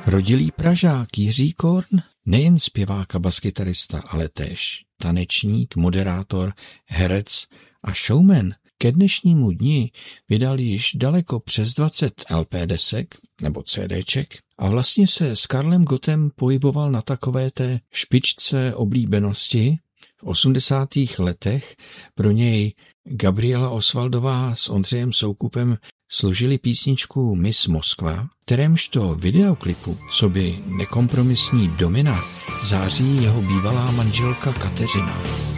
Rodilý Pražák Jiří Korn, nejen zpěvák a baskytarista, ale též tanečník, moderátor, herec a showman, ke dnešnímu dni vydal již daleko přes 20 LP desek nebo CDček a vlastně se s Karlem Gottem pohyboval na takové té špičce oblíbenosti. V 80. letech pro něj Gabriela Osvaldová s Ondřejem Soukupem složili písničku Miss Moskva, kterémžto videoklipu coby nekompromisní domina září jeho bývalá manželka Kateřina.